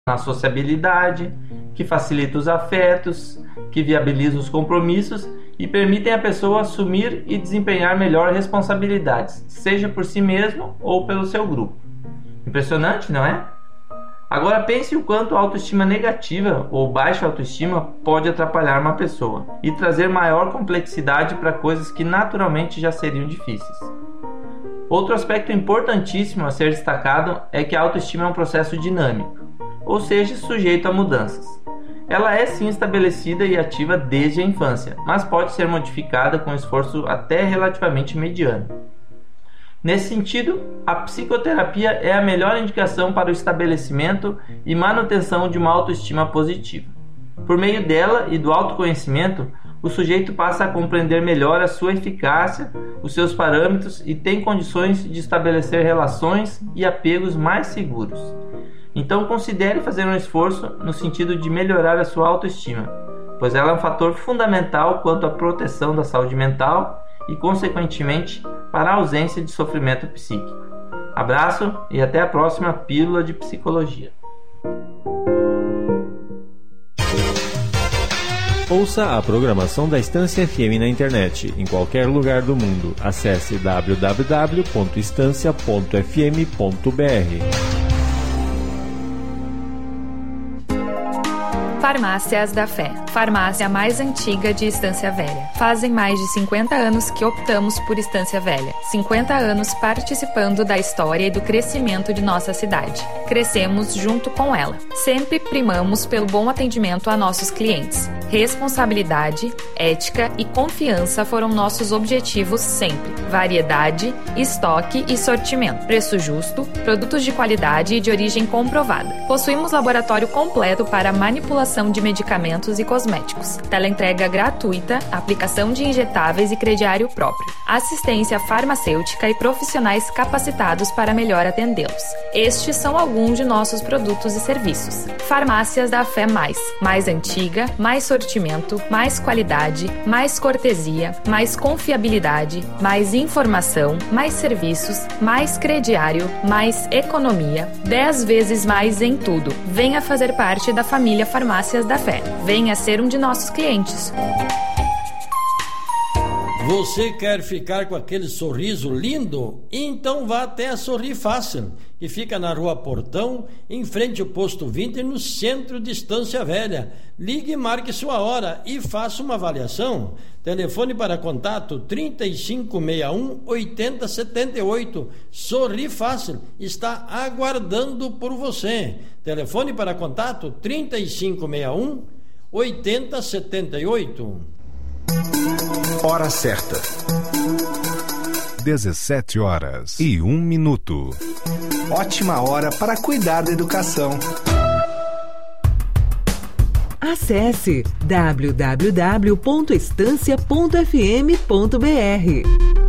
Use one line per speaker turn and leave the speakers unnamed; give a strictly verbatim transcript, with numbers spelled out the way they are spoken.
na sociabilidade, que facilita os afetos, que viabiliza os compromissos e permitem a pessoa assumir e desempenhar melhor responsabilidades, seja por si mesmo ou pelo seu grupo. Impressionante, não é? Agora pense o quanto a autoestima negativa ou baixa autoestima pode atrapalhar uma pessoa e trazer maior complexidade para coisas que naturalmente já seriam difíceis. Outro aspecto importantíssimo a ser destacado é que a autoestima é um processo dinâmico, ou seja, sujeito a mudanças. Ela é sim estabelecida e ativa desde a infância, mas pode ser modificada com esforço até relativamente mediano. Nesse sentido, a psicoterapia é a melhor indicação para o estabelecimento e manutenção de uma autoestima positiva. Por meio dela e do autoconhecimento, o sujeito passa a compreender melhor a sua eficácia, os seus parâmetros e tem condições de estabelecer relações e apegos mais seguros. Então considere fazer um esforço no sentido de melhorar a sua autoestima, pois ela é um fator fundamental quanto à proteção da saúde mental e, consequentemente, para a ausência de sofrimento psíquico. Abraço e até a próxima Pílula de Psicologia.
Ouça a programação da Estância F M na internet, em qualquer lugar do mundo. Acesse w w w ponto estância ponto f m ponto b r.
Farmácias da Fé, farmácia mais antiga de Estância Velha. Fazem mais de cinquenta anos que optamos por Estância Velha. cinquenta anos participando da história e do crescimento de nossa cidade. Crescemos junto com ela. Sempre primamos pelo bom atendimento a nossos clientes. Responsabilidade, ética e confiança foram nossos objetivos sempre. Variedade, estoque e sortimento. Preço justo, produtos de qualidade e de origem comprovada. Possuímos laboratório completo para manipulação de medicamentos e cosméticos. Teleentrega gratuita, aplicação de injetáveis e crediário próprio. Assistência farmacêutica e profissionais capacitados para melhor atendê-los. Estes são alguns de nossos produtos e serviços. Farmácias da Fé Mais. Mais antiga, mais sortimento, mais qualidade, mais cortesia, mais confiabilidade, mais informação, mais serviços, mais crediário, mais economia. dez vezes mais em tudo. Venha fazer parte da família Farmácias da Fé. Venha ser um de nossos clientes.
Você quer ficar com aquele sorriso lindo? Então vá até a Sorri Fácil, que fica na Rua Portão, em frente ao Posto vinte, no centro de Estância Velha. Ligue e marque sua hora e faça uma avaliação. Telefone para contato trinta e cinco sessenta e um, oitenta setenta e oito. Sorri Fácil está aguardando por você. Telefone para contato trinta e cinco sessenta e um, oitenta setenta e oito.
Hora certa. dezessete horas e um minuto. Ótima hora para cuidar da educação.
Acesse w w w ponto estância ponto f m ponto b r.